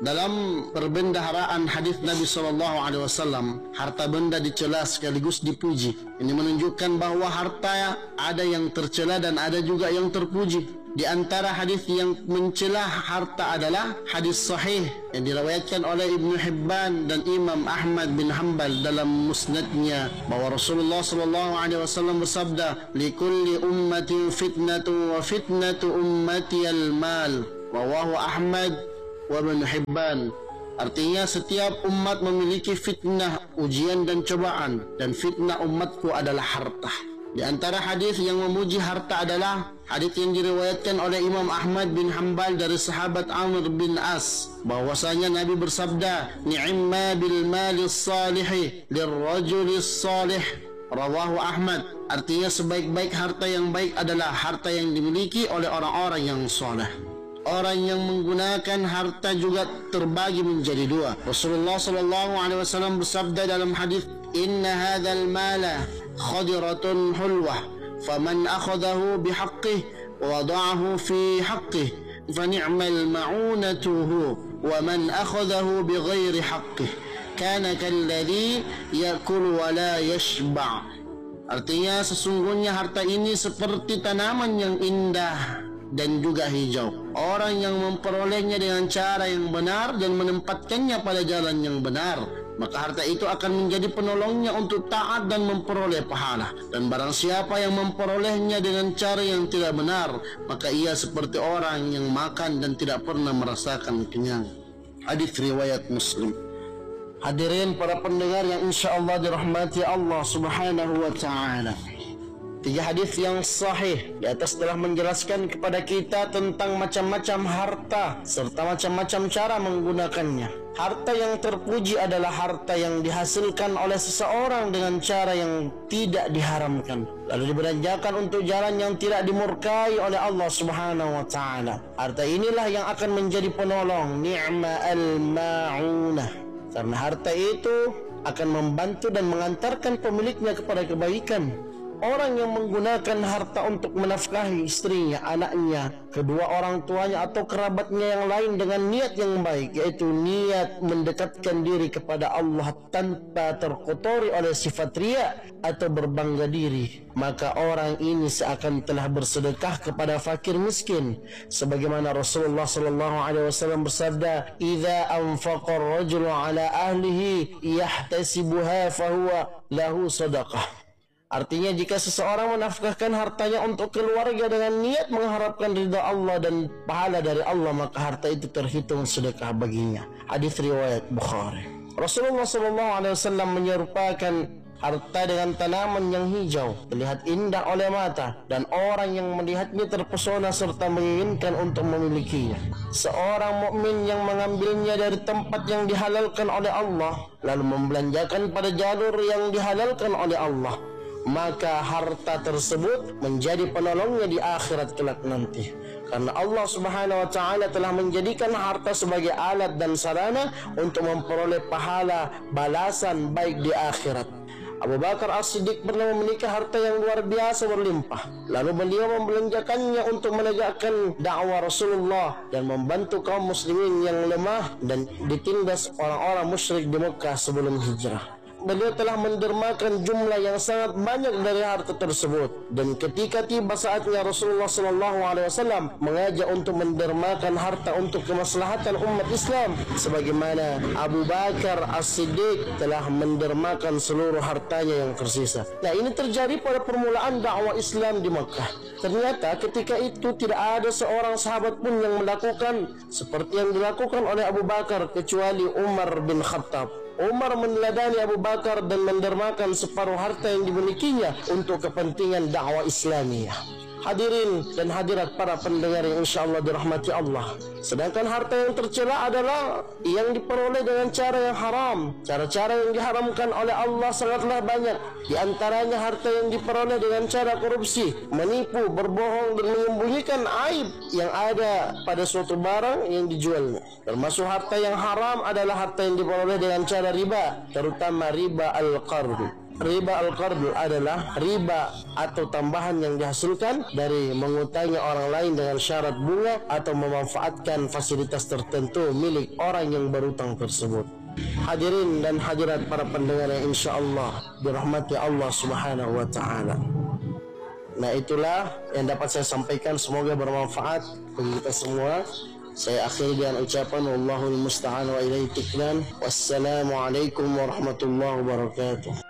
Dalam perbendaharaan hadis Nabi SAW, harta benda dicela sekaligus dipuji. Ini menunjukkan bahwa harta ada yang tercela dan ada juga yang terpuji. Di antara hadis yang mencela harta adalah hadis sahih yang diriwayatkan oleh Ibnu Hibban dan Imam Ahmad bin Hanbal dalam musnadnya, bahwa Rasulullah SAW bersabda, "Likulli ummatin fitnatu wa fitnatu ummati al-mal." Rawahu Ahmad wa Ibnu Hibban. Artinya setiap umat memiliki fitnah, ujian dan cobaan, dan fitnah umatku adalah harta. Di antara hadis yang memuji harta adalah hadis yang diriwayatkan oleh Imam Ahmad bin Hanbal dari sahabat Amr bin As, bahwasanya Nabi bersabda, "Ni'ma bil malis salih lirrajulis salih." Rawahu Ahmad. Artinya sebaik-baik harta yang baik adalah harta yang dimiliki oleh orang-orang yang saleh. Orang yang menggunakan harta juga terbagi menjadi dua. Rasulullah SAW bersabda dalam hadis, "Inna hadzal mala khadiratun hulwah, faman akhadahu bihaqqih wa wada'ahu fi haqqih, fa ni'mal ma'unatuhu, wa man akhadahu bighairi haqqih, kana kalladhi yakul wa la yashba'." Artinya sesungguhnya harta ini seperti tanaman yang indah dan juga hijau. Orang yang memperolehnya dengan cara yang benar dan menempatkannya pada jalan yang benar, maka harta itu akan menjadi penolongnya untuk taat dan memperoleh pahala. Dan barang siapa yang memperolehnya dengan cara yang tidak benar, maka ia seperti orang yang makan dan tidak pernah merasakan kenyang. Hadis riwayat Muslim. Hadirin para pendengar yang insyaallah dirahmati Allah Subhanahu wa taala. 3 hadis yang sahih di atas telah menjelaskan kepada kita tentang macam-macam harta serta macam-macam cara menggunakannya. Harta yang terpuji adalah harta yang dihasilkan oleh seseorang dengan cara yang tidak diharamkan, lalu dibelanjakan untuk jalan yang tidak dimurkai oleh Allah Subhanahu wa taala. Harta inilah yang akan menjadi penolong, ni'ma al-ma'unah. Karena harta itu akan membantu dan mengantarkan pemiliknya kepada kebaikan. Orang yang menggunakan harta untuk menafkahi istrinya, anaknya, kedua orang tuanya atau kerabatnya yang lain dengan niat yang baik, yaitu niat mendekatkan diri kepada Allah tanpa terkotori oleh sifat riya atau berbangga diri, maka orang ini seakan telah bersedekah kepada fakir miskin, sebagaimana Rasulullah SAW bersabda, "Idza anfaqa ar-rajulu ala ahlihi yahtasibuha fahuwa lahu sadaqah." Artinya jika seseorang menafkahkan hartanya untuk keluarga dengan niat mengharapkan ridha Allah dan pahala dari Allah, maka harta itu terhitung sedekah baginya. Hadis riwayat Bukhari. Rasulullah SAW menyerupakan harta dengan tanaman yang hijau, terlihat indah oleh mata, dan orang yang melihatnya terpesona serta menginginkan untuk memilikinya. Seorang mukmin yang mengambilnya dari tempat yang dihalalkan oleh Allah, lalu membelanjakan pada jalur yang dihalalkan oleh Allah, maka harta tersebut menjadi penolongnya di akhirat kelak nanti. Karena Allah Subhanahu wa taala telah menjadikan harta sebagai alat dan sarana untuk memperoleh pahala balasan baik di akhirat. Abu Bakar As-Siddiq pernah memiliki harta yang luar biasa berlimpah. Lalu beliau membelanjakannya untuk menegakkan dakwah Rasulullah dan membantu kaum muslimin yang lemah dan ditindas orang-orang musyrik di Mekah sebelum hijrah. Beliau telah mendermakan jumlah yang sangat banyak dari harta tersebut, dan ketika tiba saatnya Rasulullah SAW mengajak untuk mendermakan harta untuk kemaslahatan umat Islam, sebagaimana Abu Bakar As-Siddiq telah mendermakan seluruh hartanya yang tersisa. Nah, ini terjadi pada permulaan dakwah Islam di Makkah. Ternyata ketika itu tidak ada seorang sahabat pun yang melakukan seperti yang dilakukan oleh Abu Bakar kecuali Umar bin Khattab. Umar meneladani Abu Bakar dan mendermakan separuh harta yang dimilikinya untuk kepentingan dakwah Islamiyah. Hadirin dan hadirat para pendengar yang insyaallah dirahmati Allah. Sedangkan harta yang tercela adalah yang diperoleh dengan cara yang haram. Cara-cara yang diharamkan oleh Allah sangatlah banyak. Di antaranya harta yang diperoleh dengan cara korupsi, menipu, berbohong dan menyembunyikan aib yang ada pada suatu barang yang dijualnya. Termasuk harta yang haram adalah harta yang diperoleh dengan cara riba, terutama riba al-qard. Riba al-qard adalah riba atau tambahan yang dihasilkan dari mengutangi orang lain dengan syarat bunga atau memanfaatkan fasilitas tertentu milik orang yang berutang tersebut. Hadirin dan hadirat para pendengar yang insyaallah dirahmati Allah Subhanahu wa taala. Nah, itulah yang dapat saya sampaikan, semoga bermanfaat bagi kita semua. Saya akhiri dengan ucapan wallahul musta'an wa ilaihi tuklan. Wassalamualaikum warahmatullahi wabarakatuh.